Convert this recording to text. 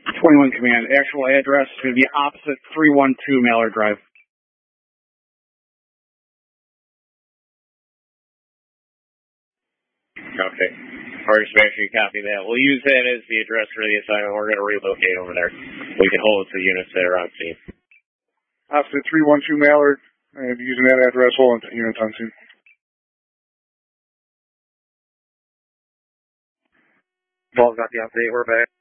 21 Command. Actual address is going to be opposite 312 Mallard Drive. Okay. Alright, just make sure you copy that. We'll use that as the address for the assignment. We're going to relocate over there. We can hold it to units that are on scene. Opposite 312 Mallard, and using that address, holding to units on scene. Ball's got the update. We're back.